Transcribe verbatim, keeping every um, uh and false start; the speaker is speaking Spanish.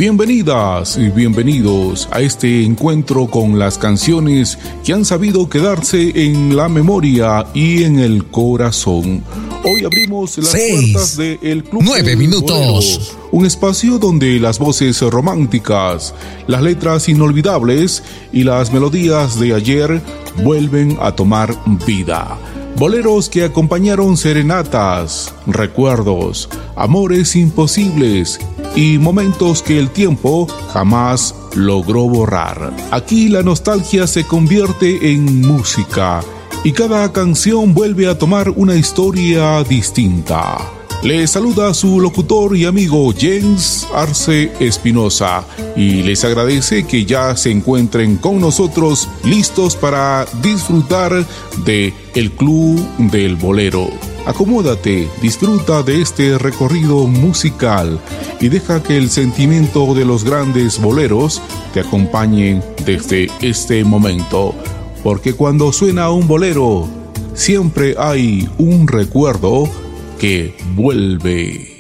Bienvenidas y bienvenidos a este encuentro con las canciones que han sabido quedarse en la memoria y en el corazón. Hoy abrimos las Seis, puertas de El Club nueve del minutos. Bolero, un espacio donde las voces románticas, las letras inolvidables y las melodías de ayer vuelven a tomar vida. Boleros que acompañaron serenatas, recuerdos, amores imposibles y momentos que el tiempo jamás logró borrar. Aquí la nostalgia se convierte en música y cada canción vuelve a tomar una historia distinta. Les saluda su locutor y amigo Jens Arce Espinosa y les agradece que ya se encuentren con nosotros listos para disfrutar de El Club del Bolero. Acomódate, disfruta de este recorrido musical y deja que el sentimiento de los grandes boleros te acompañe desde este momento, porque cuando suena un bolero siempre hay un recuerdo que vuelve.